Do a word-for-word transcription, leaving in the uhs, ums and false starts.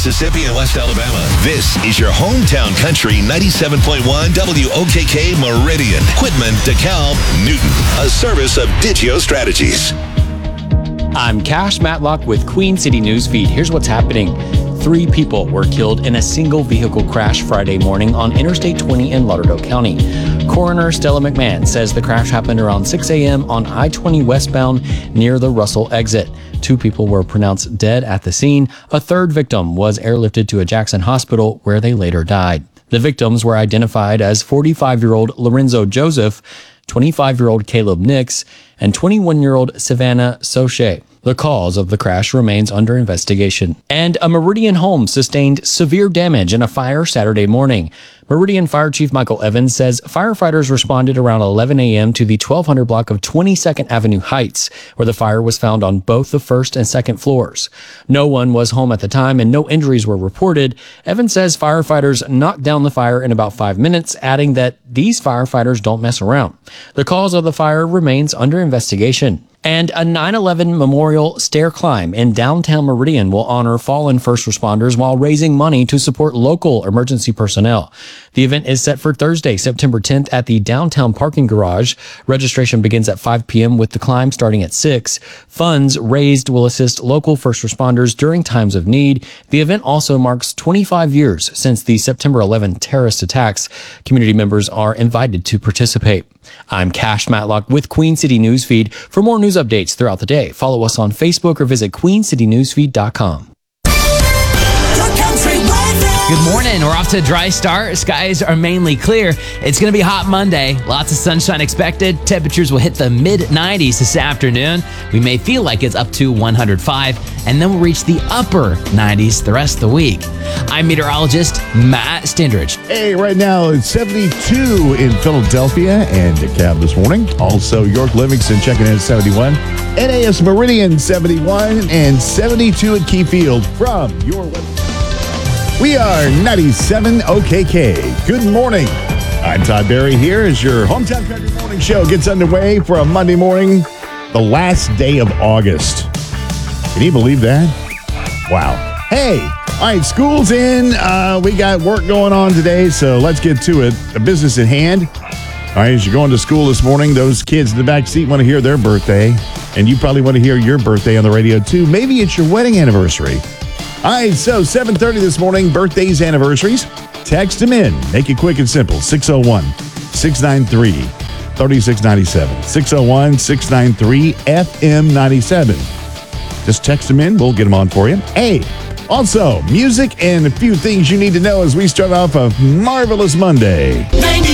Mississippi, and West Alabama. This is your hometown country ninety-seven point one W O K K Meridian, Quitman, DeKalb, Newton. A service of Digio Strategies. I'm Cash Matlock with Queen City News Feed. Here's what's happening. Three people were killed in a single vehicle crash Friday morning on Interstate twenty in Lauderdale County. Coroner Stella McMahon says the crash happened around six a.m. on I twenty westbound near the Russell exit. Two people were pronounced dead at the scene. A third victim was airlifted to a Jackson hospital where they later died. The victims were identified as forty-five-year-old Lorenzo Joseph, twenty-five-year-old Caleb Nix, and twenty-one-year-old Savannah Soche. The cause of the crash remains under investigation. And a Meridian home sustained severe damage in a fire Saturday morning. Meridian Fire Chief Michael Evans says firefighters responded around eleven a.m. to the twelve hundred block of twenty-second Avenue Heights, where the fire was found on both the first and second floors. No one was home at the time and no injuries were reported. Evans says firefighters knocked down the fire in about five minutes, adding that these firefighters don't mess around. The cause of the fire remains under investigation. And a nine eleven memorial stair climb in downtown Meridian will honor fallen first responders while raising money to support local emergency personnel. The event is set for Thursday, September tenth at the downtown parking garage. Registration begins at five p.m. with the climb starting at six. Funds raised will assist local first responders during times of need. The event also marks twenty-five years since the September eleventh terrorist attacks. Community members are invited to participate. I'm Cash Matlock with Queen City News Feed. For more news updates throughout the day, follow us on Facebook or visit queen city news feed dot com. Good morning. We're off to a dry start. Skies are mainly clear. It's going to be a hot Monday. Lots of sunshine expected. Temperatures will hit the mid nineties this afternoon. We may feel like it's up to one hundred five, and then we'll reach the upper nineties the rest of the week. I'm meteorologist Matt Stindridge. Hey, right now it's seventy-two in Philadelphia and DeKalb this morning. Also, York Livingston checking in at seventy-one. N A S Meridian seventy-one and seventy-two at Keyfield from your website. We are ninety-seven O K K. Good morning. I'm Todd Berry here as your Hometown Country Morning Show gets underway for a Monday morning, the last day of August. Can you believe that? Wow. Hey, all right, school's in. Uh, we got work going on today, so let's get to it. The business at hand. All right, as you're going to school this morning, those kids in the back seat want to hear their birthday, and you probably want to hear your birthday on the radio too. Maybe it's your wedding anniversary. All right, so seven thirty this morning, birthdays, anniversaries. Text them in. Make it quick and simple. six oh one, six nine three, three six nine seven. six oh one, six nine three, F M ninety-seven. Just text them in. We'll get them on for you. Hey, also, music and a few things you need to know as we start off a marvelous Monday.